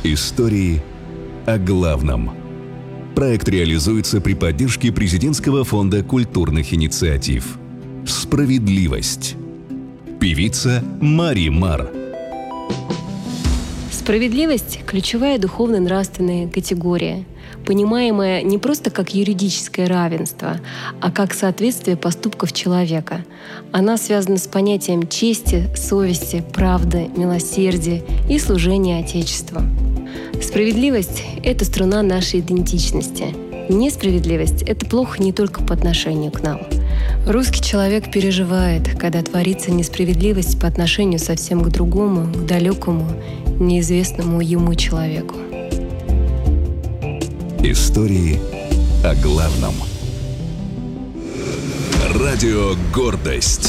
Истории о главном. Проект реализуется при поддержке Президентского фонда культурных инициатив. Справедливость. Певица Мари Мар. Справедливость – ключевая духовно-нравственная категория, понимаемая не просто как юридическое равенство, а как соответствие поступков человека. Она связана с понятием чести, совести, правды, милосердия и служения Отечеству. Справедливость – это струна нашей идентичности. Несправедливость – это плохо не только по отношению к нам. Русский человек переживает, когда творится несправедливость по отношению совсем к другому, к далекому, неизвестному ему человеку. Истории о главном. Радио «Гордость».